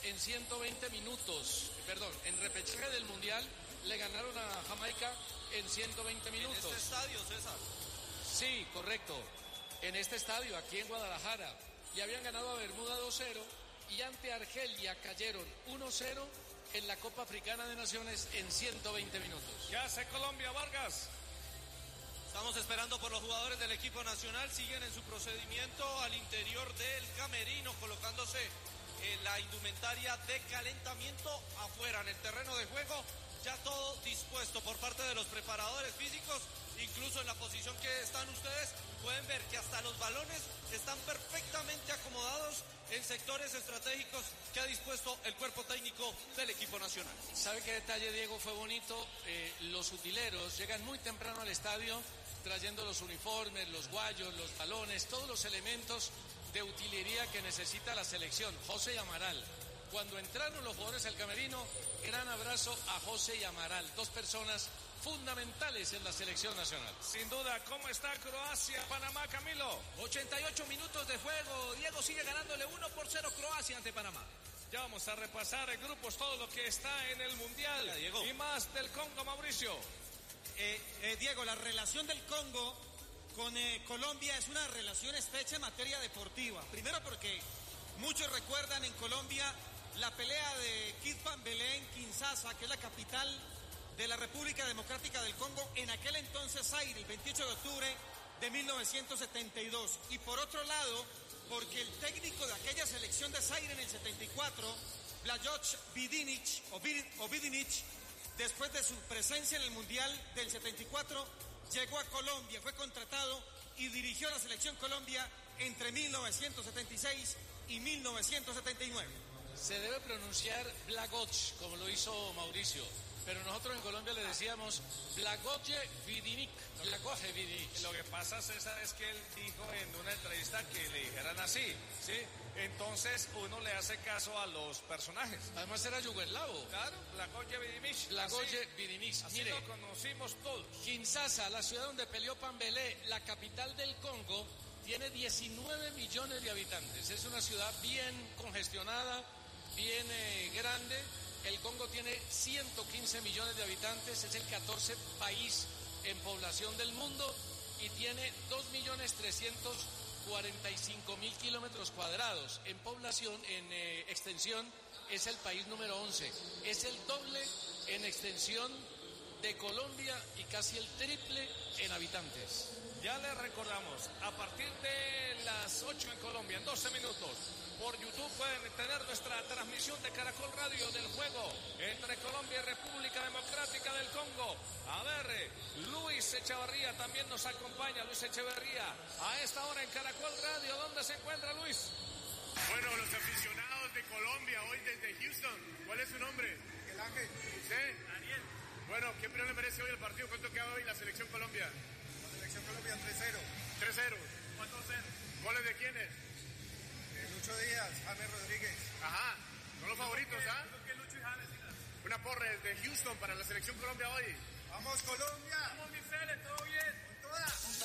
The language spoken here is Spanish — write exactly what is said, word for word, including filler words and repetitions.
en ciento veinte minutos. Perdón, en repechaje del Mundial le ganaron a Jamaica en ciento veinte minutos. ¿En este estadio, César? Sí, correcto. En este estadio, aquí en Guadalajara. Y habían ganado a Bermuda dos cero y ante Argelia cayeron uno cero en la Copa Africana de Naciones en ciento veinte minutos. ¿Qué hace Colombia, Vargas? Estamos esperando por los jugadores del equipo nacional. Siguen en su procedimiento al interior del camerino, colocándose en la indumentaria de calentamiento afuera en el terreno de juego. Ya todo dispuesto por parte de los preparadores físicos. Incluso en la posición que están ustedes pueden ver que hasta los balones están perfectamente acomodados en sectores estratégicos que ha dispuesto el cuerpo técnico del equipo nacional. ¿Sabe qué detalle, Diego? Fue bonito. Eh, los utileros llegan muy temprano al estadio trayendo los uniformes, los guayos, los balones, todos los elementos de utilería que necesita la selección. José y Amaral. Cuando entraron los jugadores al camerino, gran abrazo a José y Amaral, dos personas fundamentales en la selección nacional. Sin duda, ¿cómo está Croacia, Panamá, Camilo? ochenta y ocho minutos de juego, Diego sigue ganándole uno por cero Croacia ante Panamá. Ya vamos a repasar en grupos todo lo que está en el Mundial. Hola, Diego. Y más del Congo, Mauricio. Eh, eh, Diego, la relación del Congo con eh, Colombia es una relación estrecha en materia deportiva. Primero porque muchos recuerdan en Colombia la pelea de Kid Van Belén, Kinshasa, que es la capital de la República Democrática del Congo, en aquel entonces Zaire, el veintiocho de octubre de mil novecientos setenta y dos. Y por otro lado, porque el técnico de aquella selección de Zaire en el setenta y cuatro, Blajot Vidinic, o, Vid, o Vidinic, después de su presencia en el Mundial del setenta y cuatro, llegó a Colombia, fue contratado y dirigió la selección Colombia entre mil novecientos setenta y seis y mil novecientos setenta y nueve. Se debe pronunciar Blajot, como lo hizo Mauricio, pero nosotros en Colombia le decíamos Blagoje Vidinic, Blagoje Vidinic. Lo que pasa, César, es que él dijo en una entrevista que le dijeran así, ¿sí? Entonces uno le hace caso a los personajes. Además era yugoslavo. Claro, Blagoje Vidinic. Blagoje Vidinic. Así Mire, lo conocimos todos. Kinshasa, la ciudad donde peleó Pambelé, la capital del Congo, tiene diecinueve millones de habitantes. Es una ciudad bien congestionada, bien eh, grande. El Congo tiene ciento quince millones de habitantes, es el catorce país en población del mundo y tiene dos millones trescientos cuarenta y cinco mil kilómetros cuadrados. En población, en eh, extensión, es el país número once. Es el doble en extensión de Colombia y casi el triple en habitantes. Ya les recordamos, a partir de las ocho en Colombia, en doce minutos, por YouTube pueden tener nuestra transmisión de Caracol Radio del juego entre Colombia y República Democrática del Congo. A ver, Luis Echeverría también nos acompaña, Luis Echeverría, a esta hora en Caracol Radio. ¿Dónde se encuentra Luis? Bueno, los aficionados de Colombia hoy desde Houston. ¿Cuál es su nombre? El Ángel. ¿Usted? Daniel. Bueno, ¿qué opinión le merece hoy el partido? ¿Cuánto queda hoy la selección Colombia? La selección Colombia tres cero. tres cero. ¿Cuánto cero? ¿Goles de quiénes? Eh, Lucho Díaz, James Rodríguez. Ajá, son los favoritos, ¿ah? ¿Qué Lucho y James? Una porra desde Houston para la selección Colombia hoy. ¡Vamos, Colombia! ¡Vamos, mi Cele! ¿Todo bien?